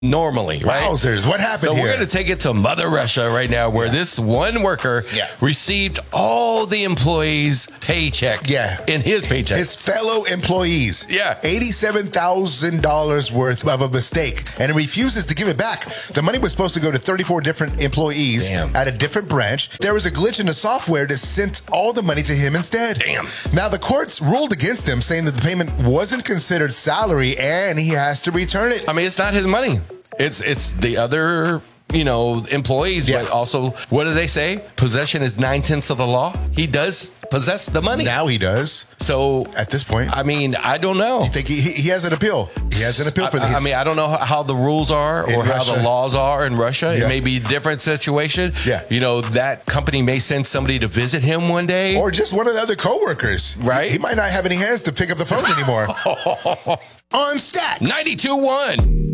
normally, right? Wowzers, what happened So here? we're going to take it to Mother Russia right now, where this one worker received all the employees' paycheck in his paycheck. His fellow employees. Yeah. $87,000 worth of a mistake. And he refuses to give it back. The money was supposed to go to 34 different employees at a different branch. There was a glitch in the software that sent all the money to him instead. Damn. Now, the courts ruled against him, saying that the payment wasn't considered salary and he has to return it. I mean, it's not his money. It's the other, employees, but also, what do they say? Possession is 9/10 of the law. He does possess the money. Now he does. So at this point, I mean, I don't know. You think he has an appeal? He has an appeal for this. I mean, I don't know how the rules are or how the laws are in Russia. Yeah. It may be a different situation. Yeah. That company may send somebody to visit him one day. Or just one of the other coworkers. Right. He might not have any hands to pick up the phone anymore. On Stats 92.1.